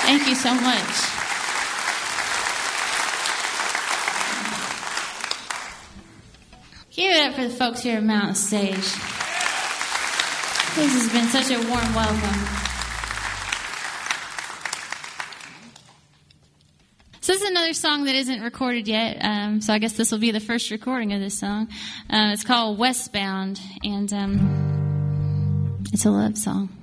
Thank you so much. Give it up for the folks here at Mountain Stage. This has been such a warm welcome. So this is another song that isn't recorded yet, so I guess this will be the first recording of this song. It's called Westbound, and it's a love song.